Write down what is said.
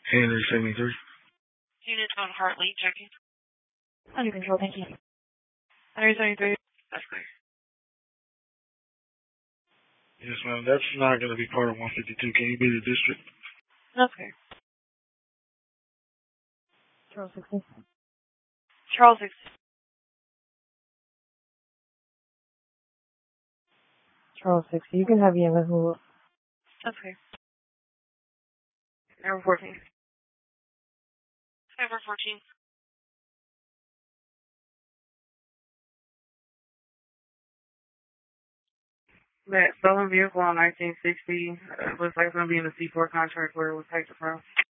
Henry 73. Unit on Hartley, checking. Under control, thank you. Henry 73. That's clear. Yes, ma'am. That's not going to be part of 152. Can you be the district? That's clear. Charles 60. Charles 60. Charles 60. You can have EMS move up. That's clear. Number 14. Number 14. That stolen vehicle on 1960 looks like it's going to be in the C4 contract where it was taken from.